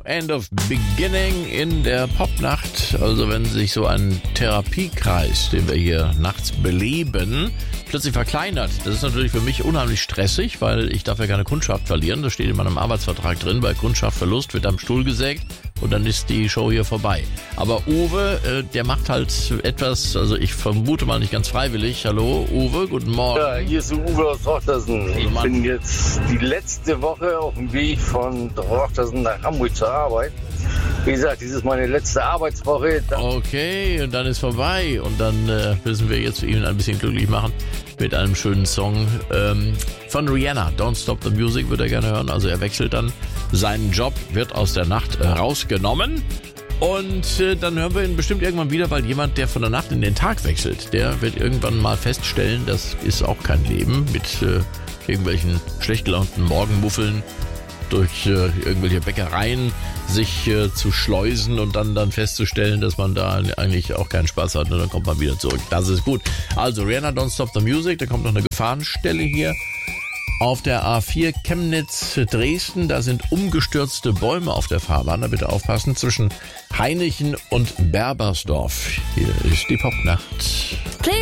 End of Beginning in der Popnacht. Also wenn sich so ein Therapiekreis, den wir hier nachts beleben, plötzlich verkleinert. Das ist natürlich für mich unheimlich stressig, weil ich darf ja keine Kundschaft verlieren. Das steht in meinem Arbeitsvertrag drin. Bei Kundschaftverlust wird am Stuhl gesägt und dann ist die Show hier vorbei. Aber Uwe, der macht halt etwas, also ich vermute mal nicht ganz freiwillig. Hallo Uwe, guten Morgen. Ja, hier ist Uwe aus Drochtersen. Ich bin jetzt die letzte Woche auf dem Weg von Drochtersen nach Hamburg zur Arbeit. Wie gesagt, dies ist meine letzte Arbeitswoche. Okay, und dann ist vorbei. Und dann müssen wir jetzt ihn ein bisschen glücklich machen mit einem schönen Song von Rihanna. Don't Stop the Music würde er gerne hören. Also er wechselt dann seinen Job, wird aus der Nacht rausgenommen. Und dann hören wir ihn bestimmt irgendwann wieder, weil jemand, der von der Nacht in den Tag wechselt, der wird irgendwann mal feststellen, das ist auch kein Leben mit irgendwelchen schlecht gelaunten Morgenmuffeln durch irgendwelche Bäckereien sich zu schleusen und dann festzustellen, dass man da eigentlich auch keinen Spaß hat und dann kommt man wieder zurück. Das ist gut. Also Rihanna, Don't Stop the Music, da kommt noch eine Gefahrenstelle hier auf der A4 Chemnitz-Dresden. Da sind umgestürzte Bäume auf der Fahrbahn, da bitte aufpassen, zwischen Hainichen und Berbersdorf. Hier ist die Popnacht.